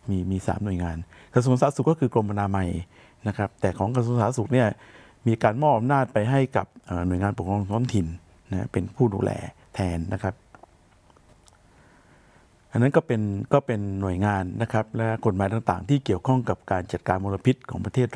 มี3หน่วยงานกระทรวงสาธารณสุขก็คือกรมอนามัยนะครับแต่ของกระทรวงสาธารณสุขเนี่ยมีการมอบอำนาจไปให้กับหน่วยงานปกครองท้องถิ่นนะเป็นผู้ดูแลแทนนะครับอันนั้นก็เป็นหน่วยงานนะครับและกฎหมายต่างๆที่เกี่ยวข้องกับการจัดการมลพิษของประเทศ